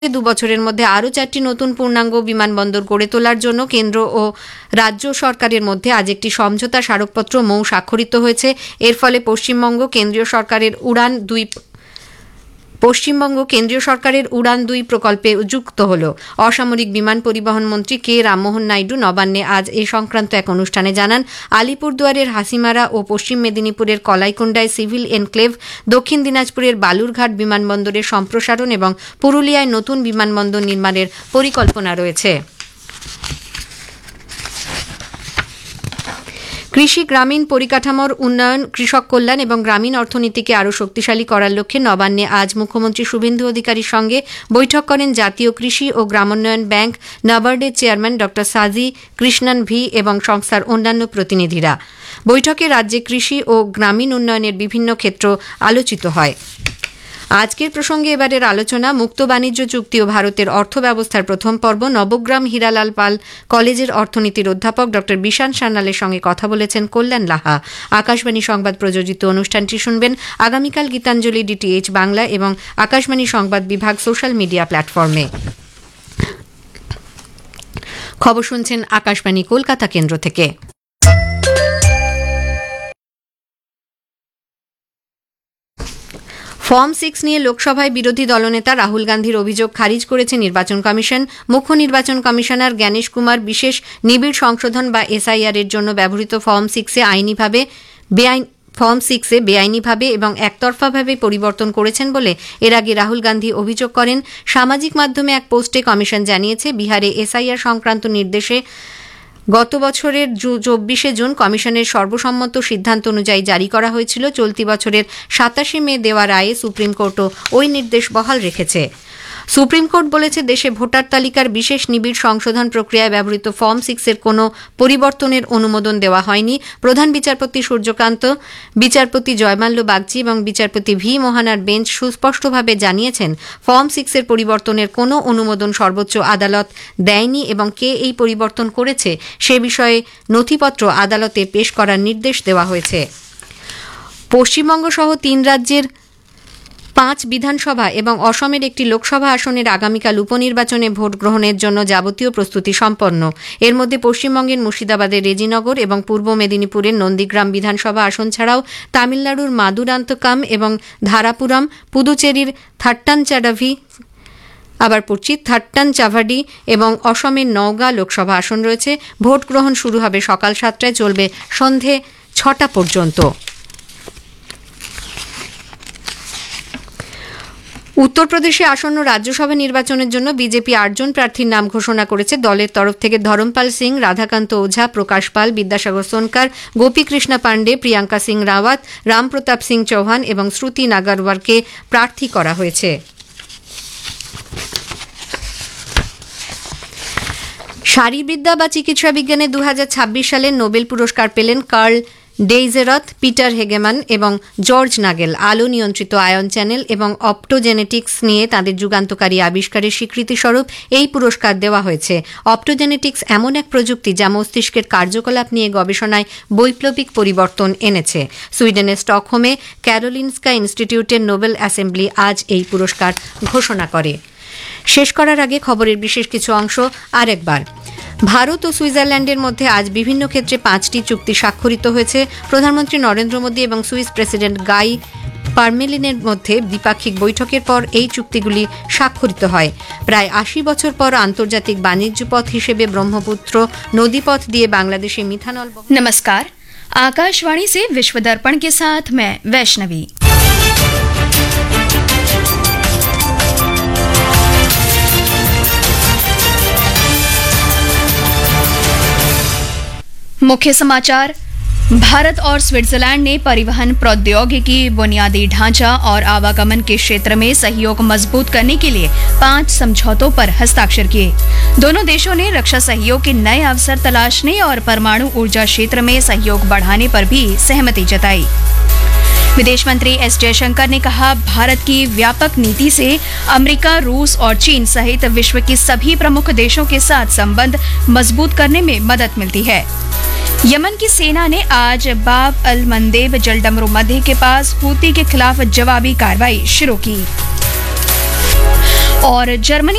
2 বছরের মধ্যে আরও 4টি নতুন পূর্ণাঙ্গ বিমানবন্দর গড়ে তোলার জন্য কেন্দ্র ও রাজ্য সরকারের মধ্যে আজ একটি সমঝোতা স্মারকপত্র স্বাক্ষরিত হয়েছে। এর ফলে পশ্চিমবঙ্গ কেন্দ্রীয় সরকারের উড়ান 2 প্রকল্পে যুক্ত হল। অসামরিক বিমান পরিবহন মন্ত্রী কে রামমোহন নাইডু নবান্নে আজ এ সংক্রান্ত এক অনুষ্ঠানে জানান, আলিপুরদুয়ারের হাসিমারা ও পশ্চিম মেদিনীপুরের কলাইকুণ্ডায় সিভিল এনক্লেভ, দক্ষিণ দিনাজপুরের বালুরঘাট বিমানবন্দরের সম্প্রসারণ এবং পুরুলিয়ায় নতুন বিমানবন্দর নির্মাণের পরিকল্পনা রয়েছে। কৃষি, গ্রামীণ পরিকাঠামোর উন্নয়ন, কৃষক কল্যাণ এবং গ্রামীণ অর্থনীতিকে আরও শক্তিশালী করার লক্ষ্যে নবান্নে আজ মুখ্যমন্ত্রী শুভেন্দু অধিকারীর সঙ্গে বৈঠক করেন জাতীয় কৃষি ও গ্রামোন্নয়ন ব্যাংক নাবার্ডের চেয়ারম্যান ড সাজি কৃষ্ণন ভি এবং সংস্থার অন্যান্য প্রতিনিধিরা। বৈঠকে রাজ্যে কৃষি ও গ্রামীণ উন্নয়নের বিভিন্ন ক্ষেত্র আলোচিত হয়। আজকের প্রসঙ্গে এবারের আলোচনা মুক্ত বাণিজ্য চুক্তি ও ভারতের অর্থব্যবস্থার প্রথম পর্ব। নবগ্রাম হীরালাল পাল কলেজের অর্থনীতির অধ্যাপক ড বিশান সান্যালের সঙ্গে কথা বলেছেন কল্যাণ লাহা। আকাশবাণী সংবাদ প্রযোজিত অনুষ্ঠানটি শুনবেন আগামীকাল গীতাঞ্জলি ডিটিএইচ বাংলা এবং আকাশবাণী সংবাদ বিভাগ সোশ্যাল মিডিয়া প্ল্যাটফর্মে। খবর শুনছেন আকাশবাণী কলকাতা কেন্দ্র থেকে। ফর্ম 6 নিয়ে লোকসভায় বিরোধী দলনেতা রাহুল গান্ধীর অভিযোগ খারিজ করেছে নির্বাচন কমিশন। মুখ্য নির্বাচন কমিশনার জ্ঞানেশ কুমার বিশেষ নিবিড় সংশোধন বা এসআইআর এর জন্য ব্যবহৃত ফর্ম 6-এ বেআইনিভাবে এবং একতরফাভাবে পরিবর্তন করেছেন বলে এর আগে রাহুল গান্ধী অভিযোগ করেন। সামাজিক মাধ্যমে এক পোস্টে কমিশন জানিয়েছে, বিহারে এসআইআর সংক্রান্ত নির্দেশে গত বছরের 24শে জুন কমিশনের সর্বসম্মত সিদ্ধান্ত অনুযায়ী জারি করা হয়েছিল। চলতি বছরের 27শে মে দেওয়া রায়ে সুপ্রিম কোর্টও ওই নির্দেশ বহাল রেখেছে। সুপ্রিম কোর্ট বলেছে, দেশে ভোটার তালিকার বিশেষ নিবিড় সংশোধন প্রক্রিয়ায় ব্যবহৃত ফর্ম 6-এর কোনো পরিবর্তনের অনুমোদন দেওয়া হয়নি। প্রধান বিচারপতি সূর্যকান্ত, বিচারপতি জয়মাল্য বাগচি এবং বিচারপতি ভি মোহানার বেঞ্চ সুস্পষ্টভাবে জানিয়েছেন, ফর্ম 6-এর পরিবর্তনের কোনো অনুমোদন সর্বোচ্চ আদালত দেয়নি এবং কে এই পরিবর্তন করেছে সে বিষয়ে নথিপত্র আদালতে পেশ করার নির্দেশ দেওয়া হয়েছে। পশ্চিমবঙ্গ সহ 3 রাজ্যের 5 বিধানসভা এবং অসমের একটি লোকসভা আসনের আগামীকাল উপনির্বাচনে ভোট গ্রহণের জন্য যাবতীয় প্রস্তুতি সম্পন্ন। এর মধ্যে পশ্চিমবঙ্গের মুর্শিদাবাদের রেজিনগর এবং পূর্ব মেদিনীপুরের নন্দীগ্রাম বিধানসভা আসন ছাড়াও তামিলনাড়ুর মাদুরান্তকাম এবং ধারাপুরম, পুদুচেরির থাট্টানচাভাডি এবং অসমের নওগাঁ লোকসভা আসন রয়েছে। ভোট গ্রহণ শুরু হবে সকাল 7টায়, চলবে সন্ধে 6টা পর্যন্ত। উত্তরপ্রদেশে আসন্ন রাজ্যসভা নির্বাচনের জন্য বিজেপি 8 জন প্রার্থীর নাম ঘোষণা করেছে। দলের তরফ থেকে ধরমপাল সিং, রাধাকান্ত ওঝা, প্রকাশ পাল, বিদ্যাসাগর সোনকার, গোপীকৃষ্ণ পাণ্ডে, প্রিয়াঙ্কা সিং রাওয়াত, রামপ্রতাপ সিং চৌহান এবং শ্রুতি নাগারওয়ালকে প্রার্থী করা হয়েছে। শারীরবিদ্যা বা চিকিৎসা বিজ্ঞানে 2026 সালের নোবেল পুরস্কার পেলেন কার্ল ডেইজেরথ, পিটার হেগেমান এবং জর্জ নাগেল। আলো নিয়ন্ত্রিত আয়ন চ্যানেল এবং অপটোজেনেটিক্স নিয়ে তাঁদের যুগান্তকারী আবিষ্কারের স্বীকৃতিস্বরূপ এই পুরস্কার দেওয়া হয়েছে। অপটোজেনেটিক্স এমন এক প্রযুক্তি যা মস্তিষ্কের কার্যকলাপ নিয়ে গবেষণায় বৈপ্লবিক পরিবর্তন এনেছে। সুইডেনের স্টকহোমে ক্যারোলিনস্কা ইনস্টিটিউটের নোবেল অ্যাসেম্বলি আজ এই পুরস্কার ঘোষণা করে। শেষ করার আগে খবরের বিশেষ কিছু অংশ আরেকবার। ভারত ও সুইজারল্যান্ডের মধ্যে আজ বিভিন্ন ক্ষেত্রে 5টি চুক্তি স্বাক্ষরিত হয়েছে। প্রধানমন্ত্রী নরেন্দ্র মোদী এবং সুইস প্রেসিডেন্ট গাই পারমেলিনের মধ্যে দ্বিপাক্ষিক বৈঠকের পর এই চুক্তিগুলি স্বাক্ষরিত হয়। প্রায় 80 বছর পর আন্তর্জাতিক বাণিজ্য পথ হিসেবে ব্রহ্মপুত্র নদীপথ দিয়ে বাংলাদেশে মিথানল। नमस्कार, आकाशवाणी से विश्व दर्पण के साथ मैं वैष्णवी। मुख्य समाचार। भारत और स्विट्जरलैंड ने परिवहन प्रौद्योगिकी, बुनियादी ढांचा और आवागमन के क्षेत्र में सहयोग मजबूत करने के लिए 5 समझौतों पर हस्ताक्षर किए। दोनों देशों ने रक्षा सहयोग के नए अवसर तलाशने और परमाणु ऊर्जा क्षेत्र में सहयोग बढ़ाने पर भी सहमति जताई। विदेश मंत्री एस जयशंकर ने कहा, भारत की व्यापक नीति से अमेरिका, रूस और चीन सहित विश्व के सभी प्रमुख देशों के साथ संबंध मजबूत करने में मदद मिलती है। यमन की सेना ने आज बाब अल मंदेब जलडमरू मध्य के पास हूती के खिलाफ जवाबी कार्रवाई शुरू की। और जर्मनी